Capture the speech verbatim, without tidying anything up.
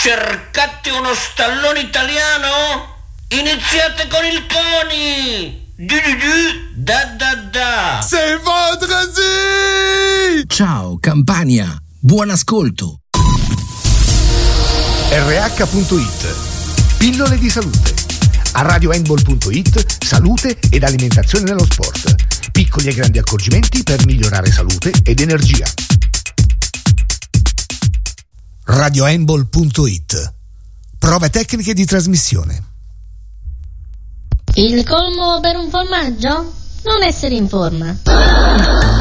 Cercate uno stallone italiano? Iniziate con il CONI! Du du du, da da da! C'est vendredi! Ciao Campania, buon ascolto! R H punto it, pillole di salute. A radio handball punto it, salute ed alimentazione nello sport. Piccoli e grandi accorgimenti per migliorare salute ed energia. radio handball punto it, prove tecniche di trasmissione. Il colmo per un formaggio? Non essere in forma.